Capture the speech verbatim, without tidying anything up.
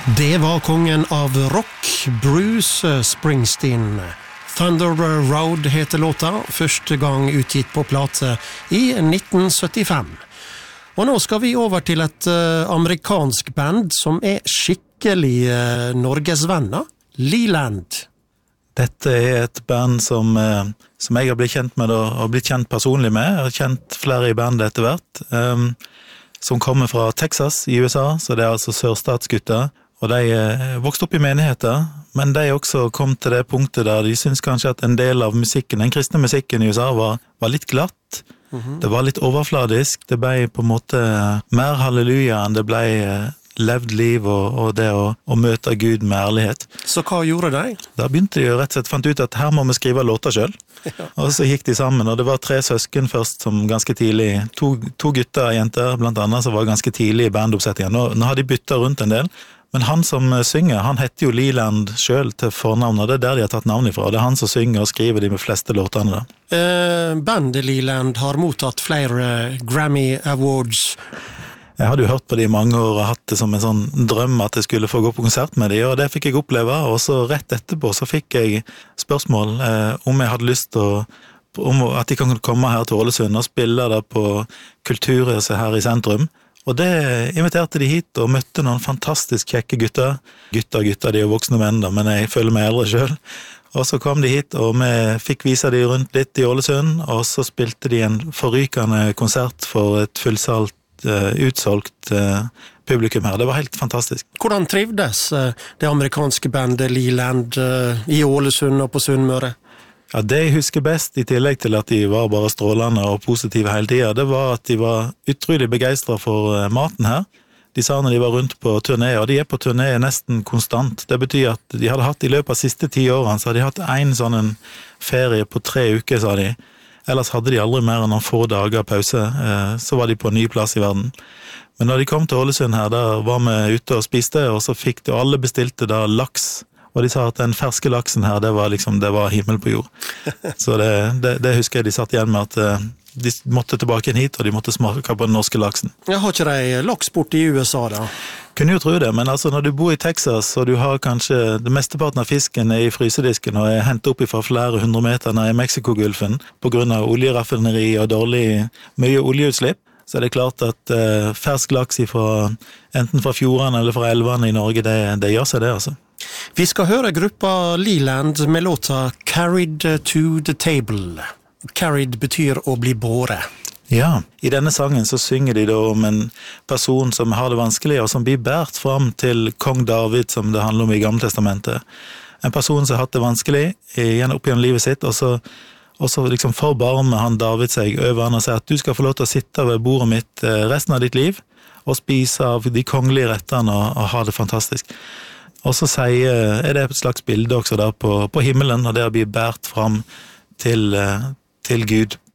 Det var kongen av rock, Bruce Springsteen. Thunder Road heter låta, første gang utgitt på plate i nitten syttifem. Og nå skal vi over til et uh, amerikansk band som er skikkelig uh, Norgesvenner, Leland. Dette er et band som, uh, som jeg har blitt kjent med og har blitt kjent personlig med. Jeg har kjent flere i bandet etter hvert, um, som kommer fra Texas i U S A, så det er altså sørstatsgutter. Og de uh, vokste opp i menigheter, men de også kom til det punktet der de synes kanskje at en del av musikken, den kristne musikken i U S A var, var litt glatt. Mm-hmm. Det var litt overfladisk, det ble på en måte mer halleluja enn det ble levd liv og, og det å, å møte Gud med ærlighet. Så hva gjorde de? Da begynte de rett og slett, fant ut at her må vi skrive låter selv. Ja. Og så gikk de sammen, og det var tre søsken først som ganske tidlig, to, to gutter og jenter blant annet, som var ganske tidlig i bandoppsettingen. Nå, nå har de byttet rundt en del. Men han som synger, han heter jo Leland selv til fornavn, og det er der de har tatt navn ifra. Det er han som synger og skriver de med fleste låtene da. Eh, bandet Leland har mottatt flere Grammy Awards. Jeg hadde jo hørt på de i mange år og hatt det som en sånn drøm at jeg skulle få gå på konsert med de, og det fikk jeg oppleve, og så rett etterpå så fikk jeg spørsmål eh, om jeg hadde lyst til å om at de kan komme her til Ålesund og spille der på Kulturhuset her i sentrum. Og det inviterte de hit og møtte noen fantastisk kjekke gutter. Gutter, gutter, de er jo voksne menn da, men jeg føler meg eldre selv. Og så kom de hit, og vi fikk vise de rundt litt i Ålesund, og så spilte de en forrykende konsert for et fullsalt, uh, utsolgt uh, publikum her. Det var helt fantastisk. Hvordan trivdes uh, det amerikanske bandet Leland uh, i Ålesund og på Sunnmøre? Ja, det jeg husker best, i tillegg til at de var bare strålende og positive hele tiden, det var at de var utrolig begeistret for maten her. De sa når de var rundt på turné, og de er på turné nesten konstant. Det betyr at de hadde hatt i løpet av siste ti årene, så hadde de hatt en sånn en ferie på tre uker, sa de. Ellers hadde de aldri mer enn noen få dager pause, så var de på en ny plass i verden. Men når de kom til Ålesund her, da var vi ute og spiste, og så fikk de alle bestilte da laks. Og de sa at den ferske laksen her, det var liksom, det var himmel på jord. Så det, det, det husker jeg de satt igjen med at de måtte tilbake inn hit, og de måtte smake på den norske laksen. Jeg har ikke de laks bort i U S A da? Kunne jo tro det, men altså når du bor i Texas, og du har kanskje det mesteparten av fisken er i frysedisken, og er hentet opp fra flere hundre meter ned i Mexikogulfen, på grunn av oljeraffineri og dårlig, mye oljeutslipp, så er det klart at uh, fersk laks ifra, enten fra fjordene eller fra elvene i Norge, det, det gjør seg det altså. Vi skal høre gruppa Leland med låta Carried to the Table. Carried betyr å bli båre. Ja, i denne sangen så synger de da om en person som har det vanskelig, og som blir bært fram til kong David, som det handler om i Gamle Testamentet. En person som har hatt det vanskelig igjen opp gjennom livet sitt, og så, og så liksom forbarmer han David seg over han og sier at du skal få lov til å sitte ved bordet mitt resten av ditt liv, og spise av de kongelige rettene og, og ha det fantastisk. Og så sier, er det et slags bilde også der på, på himmelen, og det blir bært fram til, til Gud.